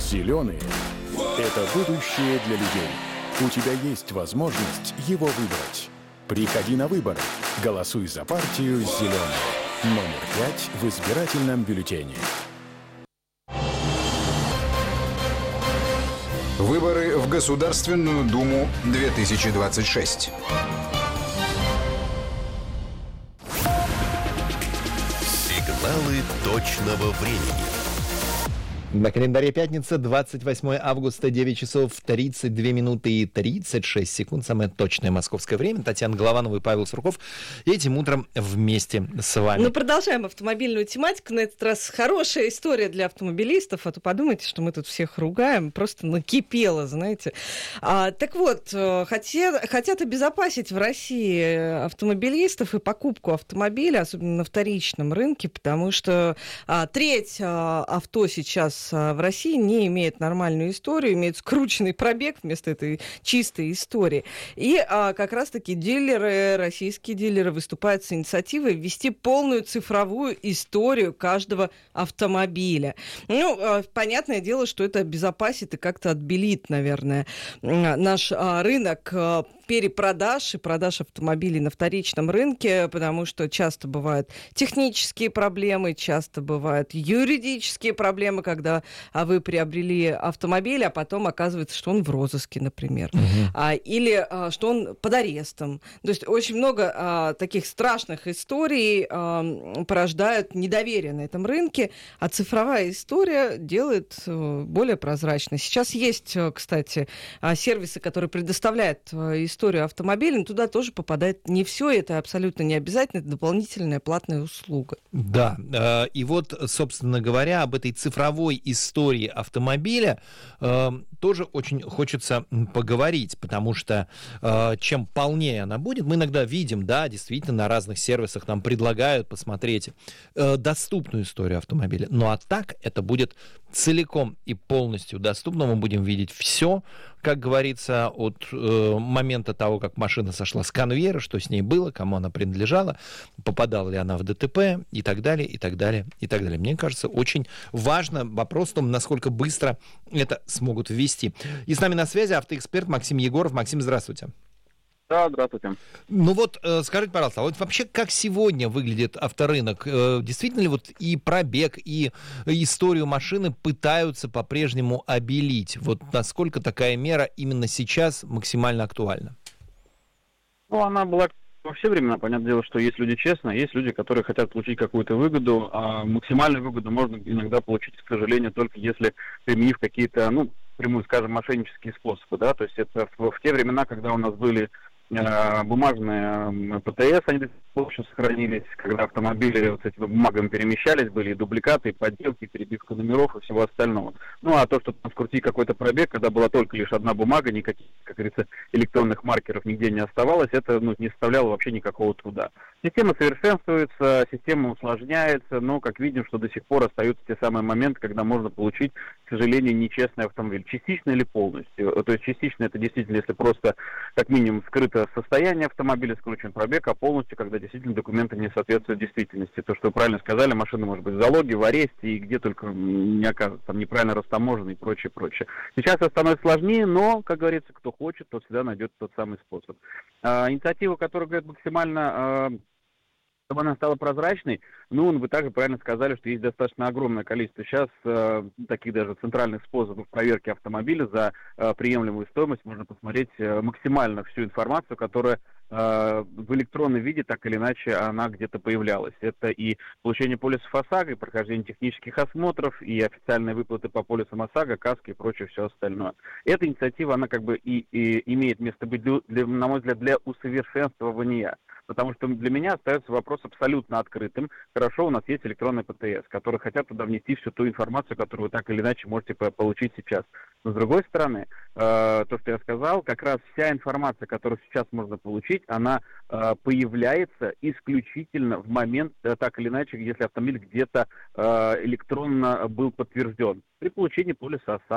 Зеленые – это будущее для людей. У тебя есть возможность его выбрать. Приходи на выборы. Голосуй за партию «Зеленые». Номер 5 в избирательном бюллетене. Выборы в Государственную Думу 2026. Сигналы точного времени. На календаре пятница, 28 августа, 9 часов 32 минуты и 36 секунд. Самое точное московское время. Татьяна Голованова и Павел Сурков. И этим утром вместе с вами. Ну, продолжаем автомобильную тематику. На этот раз хорошая история для автомобилистов. А то подумайте, что мы тут всех ругаем. Просто накипело, знаете. Так вот, хотят обезопасить в России автомобилистов и покупку автомобиля, особенно на вторичном рынке, потому что треть авто сейчас в России не имеет нормальную историю, имеет скрученный пробег вместо этой чистой истории. И как раз-таки российские дилеры выступают с инициативой ввести полную цифровую историю каждого автомобиля. Ну, понятное дело, что это обезопасит и как-то отбелит, наверное, наш рынок перепродаж и продаж автомобилей на вторичном рынке, потому что часто бывают технические проблемы, часто бывают юридические проблемы, когда вы приобрели автомобиль, а потом оказывается, что он в розыске, например, или что он под арестом. То есть очень много таких страшных историй порождают недоверие на этом рынке, а цифровая история делает более прозрачной. Сейчас есть, кстати, сервисы, которые предоставляют историю автомобиля, но туда тоже попадает не все, это абсолютно не обязательно, это дополнительная платная услуга. Да, и вот, собственно говоря, об этой цифровой истории автомобиля тоже очень хочется поговорить, потому что чем полнее она будет, мы иногда видим, да, действительно, на разных сервисах нам предлагают посмотреть доступную историю автомобиля, ну а так это будет целиком и полностью доступно, мы будем видеть все, как говорится, от момента того, как машина сошла с конвейера, что с ней было, кому она принадлежала, попадала ли она в ДТП и так далее, и так далее, и так далее. Мне кажется, очень важно вопрос в том, насколько быстро это смогут ввести. И с нами на связи автоэксперт Максим Егоров. Максим, здравствуйте. Да, здравствуйте. Ну вот, скажите, пожалуйста, а вот вообще как сегодня выглядит авторынок? Действительно ли вот и пробег, и историю машины пытаются по-прежнему обелить? Вот насколько такая мера именно сейчас максимально актуальна? Ну, она была во все времена. Понятное дело, что есть люди честные, есть люди, которые хотят получить какую-то выгоду, а максимальную выгоду можно иногда получить, к сожалению, только если применив какие-то, ну, прямую, скажем, мошеннические способы, да, то есть это в те времена, когда у нас были бумажные ПТС, они в общем сохранились, когда автомобили вот с этими бумагами перемещались, были и дубликаты, и подделки, и перебивка номеров и всего остального. Ну, а то, что там скрутить какой-то пробег, когда была только лишь одна бумага, никаких, как говорится, электронных маркеров нигде не оставалось, это, ну, не составляло вообще никакого труда. Система совершенствуется, система усложняется, но, как видим, что до сих пор остаются те самые моменты, когда можно получить, к сожалению, нечестный автомобиль. Частично или полностью. То есть частично это действительно, если просто, как минимум, скрыто состояние автомобиля, скручен пробег, а полностью, когда действительно документы не соответствуют действительности. То, что вы правильно сказали, машина может быть в залоге, в аресте, и где только не окажется, там неправильно растаможена и прочее, прочее. Сейчас это становится сложнее, но, как говорится, кто хочет, тот всегда найдет тот самый способ. Инициатива, которая, говорит, максимально... чтобы она стала прозрачной, ну, вы также правильно сказали, что есть достаточно огромное количество сейчас таких даже центральных способов проверки автомобиля за приемлемую стоимость. Можно посмотреть максимально всю информацию, которая в электронном виде, так или иначе, она где-то появлялась. Это и получение полисов ОСАГО, и прохождение технических осмотров, и официальные выплаты по полисам ОСАГО, каско и прочее все остальное. Эта инициатива, она как бы и имеет место быть, на мой взгляд, для усовершенствования. Потому что для меня остается вопрос абсолютно открытым. Хорошо, у нас есть электронный ПТС, которые хотят туда внести всю ту информацию, которую вы так или иначе можете получить сейчас. Но с другой стороны, то, что я сказал, как раз вся информация, которую сейчас можно получить, она появляется исключительно в момент, так или иначе, если автомобиль где-то электронно был подтвержден. При получении полиса ОСАГО,